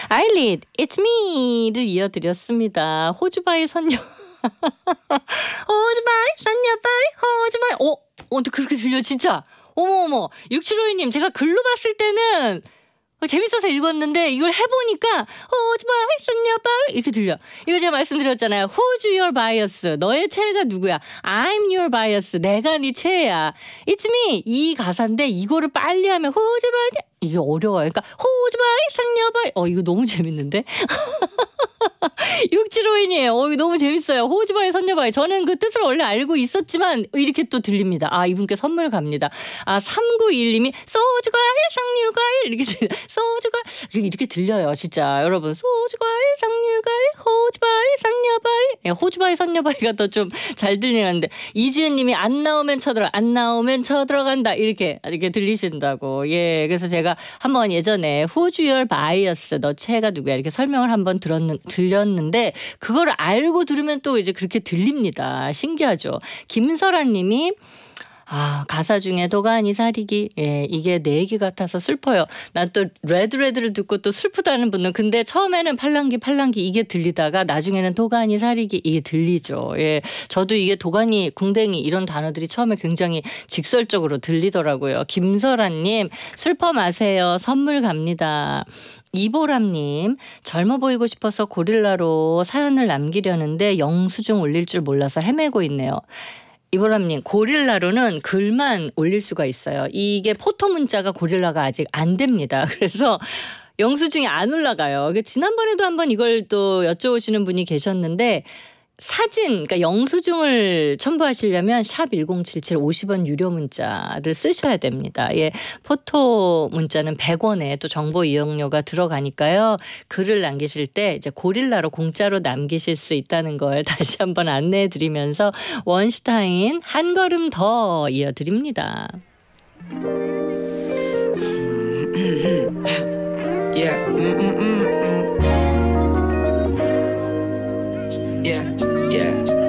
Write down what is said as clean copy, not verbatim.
아일릿, It's me를 이어드렸습니다. 호주바이 선녀. 호주바이 선녀바이 호주바이. 근데 그렇게 들려 진짜. 어머 6752님 제가 글로 봤을 때는 재밌어서 읽었는데 이걸 해보니까 호주바이 선녀바이 이렇게 들려. 이거 제가 말씀드렸잖아요. Who's your bias? 너의 최애가 누구야? I'm your bias. 내가 네 최애야. It's me. 이 가사인데 이거를 빨리 하면 호주바이 이게 어려워요. 그러니까 호주바이 선녀바이 이거 너무 재밌는데? 6752님 이거 너무 재밌어요. 호주바이 선녀바이. 저는 그 뜻을 원래 알고 있었지만 이렇게 또 들립니다. 이분께 선물 갑니다. 3921님이 소주과일 상류과일 이렇게 소주과일 이렇게 들려요. 진짜 여러분 소주과일 상류과일 호주바이 선녀바이. 호주바이 선녀바이가 더 좀 잘 들리는데 이지은님이 안 나오면 쳐들어간다 이렇게 들리신다고. 예, 그래서 제가 한번 예전에 Who's your bias? 너 최애가 누구야? 이렇게 설명을 한번 들렸는데 그걸 알고 들으면 또 이제 그렇게 들립니다. 신기하죠. 김설아님이 가사 중에 도가니 사리기. 예, 이게 내 얘기 같아서 슬퍼요. 난 또 레드를 듣고 또 슬프다는 분은 근데 처음에는 팔랑기 이게 들리다가 나중에는 도가니 사리기 이게 들리죠. 예, 저도 이게 도가니 궁뎅이 이런 단어들이 처음에 굉장히 직설적으로 들리더라고요. 김설아님 슬퍼 마세요. 선물 갑니다. 이보람님 젊어 보이고 싶어서 고릴라로 사연을 남기려는데 영수증 올릴 줄 몰라서 헤매고 있네요. 이보람님 고릴라로는 글만 올릴 수가 있어요. 이게 포토 문자가 고릴라가 아직 안 됩니다. 그래서 영수증이 안 올라가요. 지난번에도 한번 이걸 또 여쭤보시는 분이 계셨는데 사진, 그러니까 영수증을 첨부하시려면 샵 1077 50원 유료 문자를 쓰셔야 됩니다. 예, 포토 문자는 100원에 또 정보 이용료가 들어가니까요. 글을 남기실 때 이제 고릴라로 공짜로 남기실 수 있다는 걸 다시 한번 안내해 드리면서 원슈타인 한 걸음 더 이어드립니다. Yeah.